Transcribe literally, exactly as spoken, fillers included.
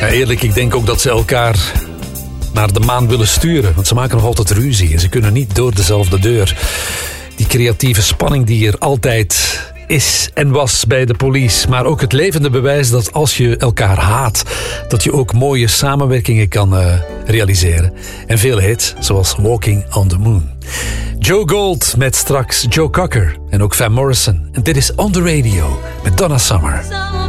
Ja, eerlijk, ik denk ook dat ze elkaar naar de maan willen sturen. Want ze maken nog altijd ruzie en ze kunnen niet door dezelfde deur. Die creatieve spanning die er altijd is en was bij de Police. Maar ook het levende bewijs dat als je elkaar haat, dat je ook mooie samenwerkingen kan uh, realiseren. En veel hits, zoals Walking on the Moon. Joe Gold met straks Joe Cocker en ook Van Morrison. En dit is On The Radio met Donna Summer.